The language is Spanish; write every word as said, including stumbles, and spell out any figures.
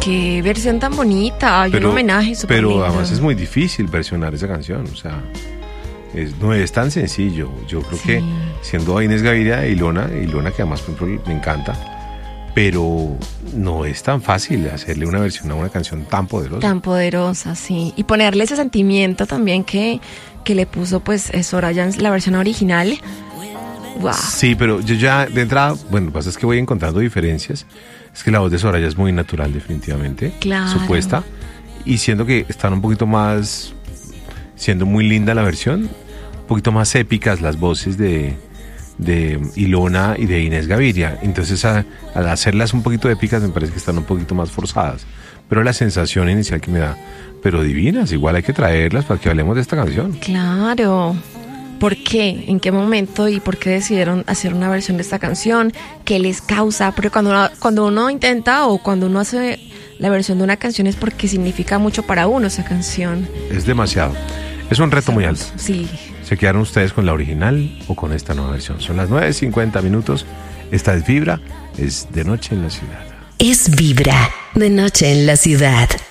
qué versión tan bonita, hay pero, un homenaje súper Pero lindo. además es muy difícil versionar esa canción, o sea, es, no es tan sencillo. Yo creo Sí. que siendo Inés Gaviria y Ilona, Ilona que además por ejemplo me encanta, pero no es tan fácil hacerle una versión a una canción tan poderosa. Tan poderosa, sí. Y ponerle ese sentimiento también que, que le puso pues Soraya en la versión original. Wow. Sí, pero yo ya de entrada, bueno, lo que pasa es que voy encontrando diferencias. Es que la voz de Soraya es muy natural definitivamente, Claro. supuesta, y siento que están un poquito más, siendo muy linda la versión, un poquito más épicas las voces de, de Ilona y de Inés Gaviria. Entonces a, al hacerlas un poquito épicas me parece que están un poquito más forzadas, pero la sensación inicial que me da, pero divinas, igual hay que traerlas para que hablemos de esta canción. Claro. ¿Por qué? ¿En qué momento? ¿Y por qué decidieron hacer una versión de esta canción? ¿Qué les causa? Porque cuando uno, cuando uno intenta o cuando uno hace la versión de una canción es porque significa mucho para uno esa canción. Es demasiado. Es un reto muy alto. Sí. ¿Se quedaron ustedes con la original o con esta nueva versión? Son las nueve cincuenta minutos. Esta es Vibra, es De Noche en la Ciudad. Es Vibra, de noche en la ciudad.